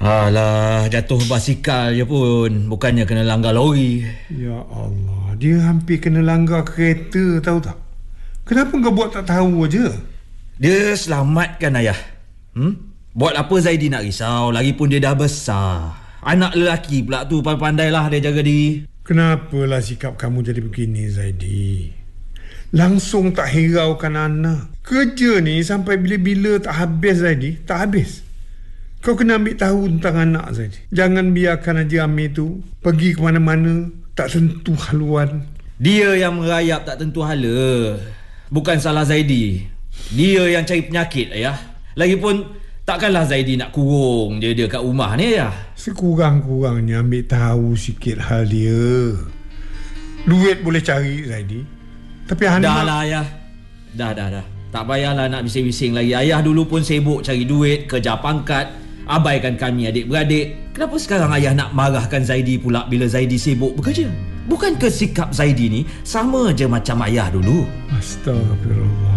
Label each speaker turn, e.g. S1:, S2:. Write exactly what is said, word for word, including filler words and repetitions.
S1: Alah, jatuh basikal je pun, bukannya kena langgar lori.
S2: Ya Allah, dia hampir kena langgar kereta, tahu tak? Kenapa kau buat tak tahu aja?
S1: Dia selamatkan ayah. Hmm? Buat apa Zaidi nak risau? Lagipun dia dah besar. Anak lelaki pula tu, pandai-pandailah dia jaga diri.
S2: Kenapalah sikap kamu jadi begini, Zaidi? Langsung tak hiraukan anak. Kerja ni sampai bila-bila tak habis, Zaidi. Tak habis. Kau kena ambil tahu tentang anak, Zaidi. Jangan biarkan Haji Amir tu pergi ke mana-mana tak tentu haluan.
S1: Dia yang merayap tak tentu hala. Bukan salah Zaidi. Dia yang cari penyakit, ayah. Lagipun takkanlah Zaidi nak kurung dia dia kat rumah ni, ayah.
S2: Sekurang-kurangnya ambil tahu sikit hal dia. Duit boleh cari, Zaidi. Tapi anak...
S1: Dah lah, ayah. Dah, dah, dah. Tak payahlah nak bising-bising lagi. Ayah dulu pun sibuk cari duit, kerja pangkat, abaikan kami adik-beradik. Kenapa sekarang ayah nak marahkan Zaidi pula bila Zaidi sibuk bekerja? Bukankah sikap Zaidi ni sama je macam ayah dulu?
S2: Astagfirullah.